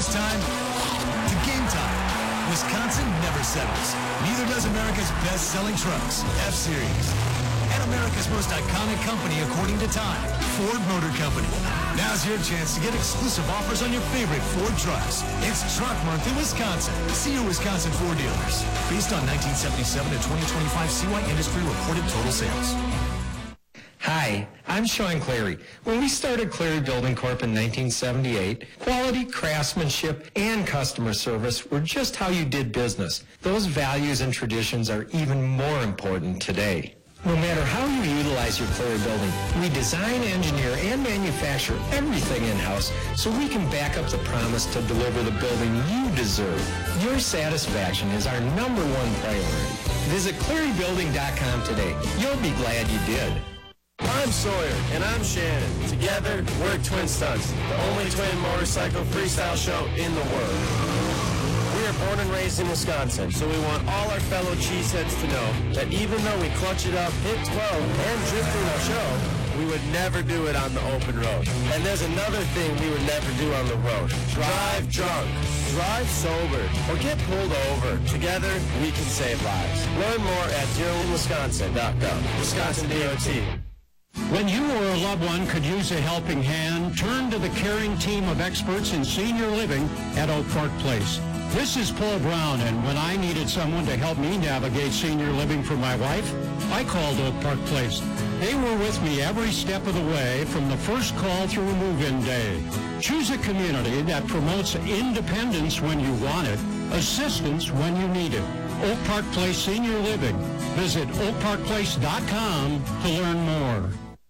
it's time to game time. Wisconsin never settles. Neither does America's best-selling trucks, F-Series. And America's most iconic company, according to Time, Ford Motor Company. Now's your chance to get exclusive offers on your favorite Ford trucks. It's Truck Month in Wisconsin. See your Wisconsin Ford dealers. Based on 1977 to 2025 CY Industry reported total sales. Hi, I'm Sean Clary. When we started Clary Building Corp. in 1978, quality, craftsmanship, and customer service were just how you did business. Those values and traditions are even more important today. No matter how you utilize your Clary building, we design, engineer, and manufacture everything in-house so we can back up the promise to deliver the building you deserve. Your satisfaction is our #1 priority. Visit ClaryBuilding.com today. You'll be glad you did. I'm Sawyer, and I'm Shannon. Together, we're Twin Stunts, the only twin motorcycle freestyle show in the world. We are born and raised in Wisconsin, so we want all our fellow cheeseheads to know that even though we clutch it up, hit 12, and drift through our show, we would never do it on the open road. And there's another thing we would never do on the road. Drive drunk, drive sober, or get pulled over. Together, we can save lives. Learn more at ZeroInWisconsin.gov. Wisconsin DOT. When you or a loved one could use a helping hand, turn to the caring team of experts in senior living at Oak Park Place. This is Paul Brown, and when I needed someone to help me navigate senior living for my wife, I called Oak Park Place. They were with me every step of the way from the first call through move-in day. Choose a community that promotes independence when you want it, assistance when you need it. Oak Park Place Senior Living. Visit oakparkplace.com to learn more.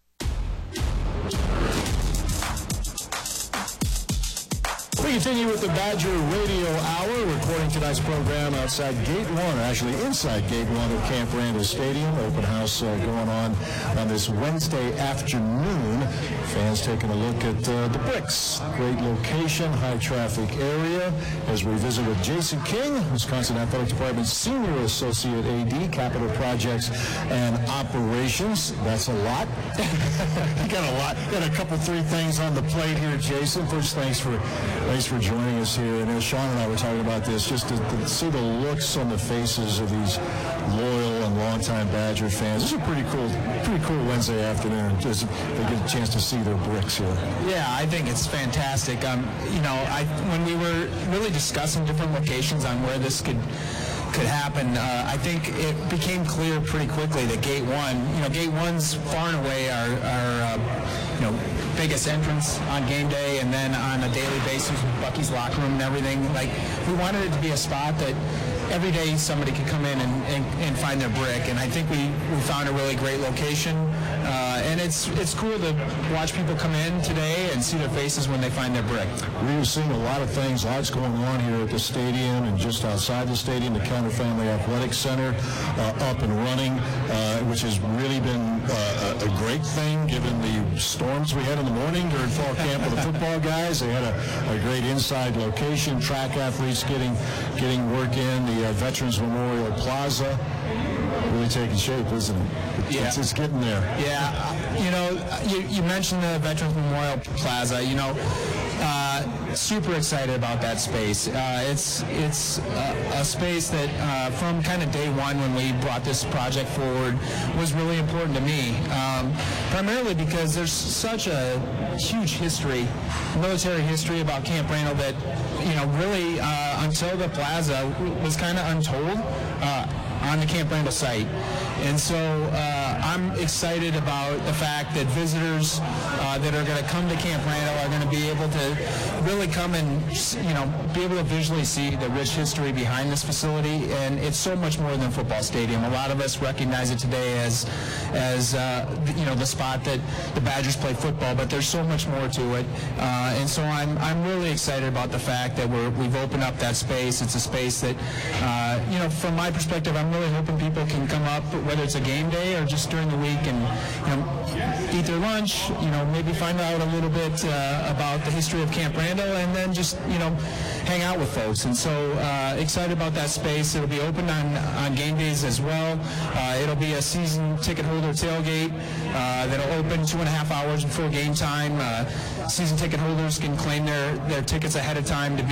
We continue with the Badger Radio Hour, recording tonight's program outside Gate 1, or actually inside Gate 1 of Camp Randall Stadium. Open house going on this Wednesday afternoon. Fans taking a look at the bricks. Great location, high traffic area. As we visit with Jason King, Wisconsin Athletic Department Senior Associate AD, Capital Projects and Operations. That's a lot. You got a lot. Got a couple, 3 things on the plate here, Jason. First, thanks for joining us here. And as Sean and I were talking about this, just to see the looks on the faces of these loyal and longtime Badger fans. This is a pretty cool Wednesday afternoon. Just they get a chance to see their bricks here. Yeah, I think it's fantastic. When we were really discussing different locations on where this could happen, I think it became clear pretty quickly that Gate 1, Gate 1's far and away our biggest entrance on game day, and then on a daily basis with Bucky's locker room and everything. Like, we wanted it to be a spot that every day somebody could come in and find their brick, and I think we found a really great location. And it's cool to watch people come in today and see their faces when they find their brick. We're seeing a lot of things, lots going on here at the stadium and just outside the stadium. The Counter Family Athletic Center up and running, which has really been a great thing given the storms we had in the morning during fall camp with the football guys. They had a great inside location, track athletes getting work in, the Veterans Memorial Plaza. Really taking shape, isn't it? It's getting there. Yeah, you mentioned the Veterans Memorial Plaza. Super excited about that space. It's a space that from kind of day one when we brought this project forward was really important to me. Primarily because there's such a huge history, military history about Camp Randall that, really until the plaza was kind of untold on the Camp Randall site. And so I'm excited about the fact that visitors that are going to come to Camp Randall are going to be able to really come and, be able to visually see the rich history behind this facility. And it's so much more than a football stadium. A lot of us recognize it today as the spot that the Badgers play football, but there's so much more to it. And so I'm really excited about the fact that we've opened up that space. It's a space that, from my perspective, I'm really hoping people can come up, whether it's a game day or just during the week, and eat their lunch, maybe find out a little bit about the history of Camp Randall, and then just, hang out with folks. And so excited about that space. It'll be open on game days as well. It'll be a season ticket holder tailgate that'll open 2.5 hours before game time. Season ticket holders can claim their tickets ahead of time to be